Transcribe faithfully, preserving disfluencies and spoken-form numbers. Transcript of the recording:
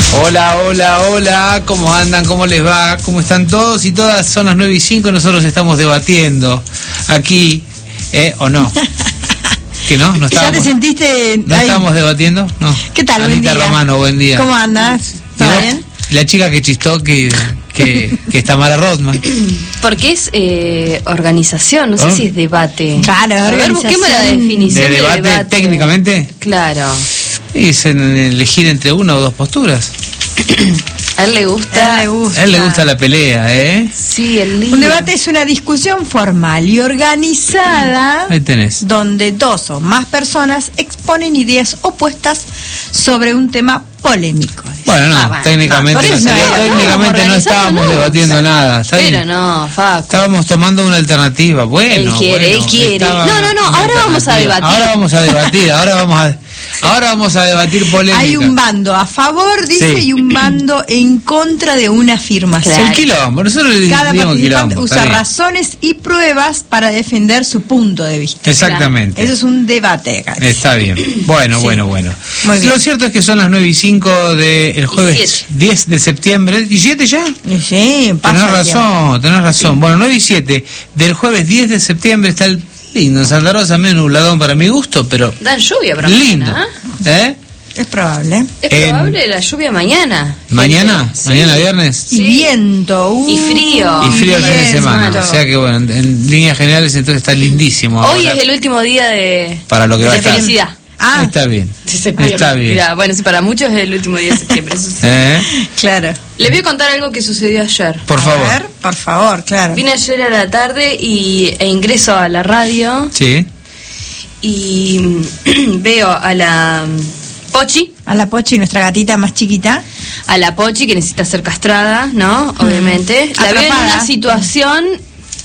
Hola, hola, hola, ¿cómo andan? ¿Cómo les va? ¿Cómo están todos y todas? Son las nueve y cinco, nosotros estamos debatiendo aquí, ¿eh? ¿O no? ¿Que no? ¿No estábamos, ¿Ya te sentiste? ¿No estábamos debatiendo? No. ¿Qué tal? Anita Buen día. Romano, buen día. ¿Cómo andas? ¿Todo bien? La chica que chistó que, que, que está Mara Rodman. Porque es eh, organización, no sé ¿Oh? si es debate. Claro, A ver, organización. busquemos la definición ¿De de debate, debate. técnicamente? Claro. Es en elegir entre una o dos posturas. A él le gusta. A él le gusta. A él le gusta la pelea, ¿eh? Sí, el lío. Un debate es una discusión formal y organizada Ahí tenés. donde dos o más personas exponen ideas opuestas sobre un tema polémico. Bueno, no, Ah, bueno, técnicamente, no, por no, eso, sería- no, técnicamente no organizando, estábamos no, debatiendo o sea, nada. ¿está bien? Pero no, Facu. Estábamos tomando una alternativa. Bueno, Él quiere, bueno, él quiere. estaba No, no, no, una ahora vamos a alternativa. debatir. Ahora vamos a debatir, ahora vamos a, ahora vamos a debatir polémica. Hay un bando a favor, dice, Sí. y un bando en contra de una afirmación. Claro. El quilombo, nosotros le Cada digamos participante quilombo. usa está bien. razones y pruebas para defender su punto de vista. Exactamente. Eso es un debate acá. Está bien. Bueno, Sí. bueno, bueno. Muy bien. Lo cierto es que son las nueve y cinco del jueves diecisiete. diez de septiembre. ¿diecisiete ya? Sí, pasa Tenés el tiempo. razón, tenés razón. Bueno, nueve y siete del jueves diez de septiembre está el lindo en Santa Rosa, medio nubladón para mi gusto, pero Dan lluvia para lindo. mañana. ¿Eh? Es probable. Es En- probable la lluvia mañana. ¿Mañana? Sí. ¿Mañana viernes? Y Sí. viento. uh, Y frío. Y frío el fin de viento. semana. O sea que, bueno, en, en líneas generales entonces está lindísimo. Hoy ahora es el último día de, Para lo que va a de estar. felicidad. Ah, Está bien. Si se pierde. Está bien. Mirá, bueno, sí, para muchos es el último día de septiembre. Eso sí. ¿Eh? claro. Les voy a contar algo que sucedió ayer. Por A favor. ver, por favor, claro. Vine ayer a la tarde y, e ingreso a la radio Sí. y veo a la Pochi, A la Pochi, nuestra gatita más chiquita. a la Pochi que necesita ser castrada, ¿no? Obviamente. La veo en Atrapada. una situación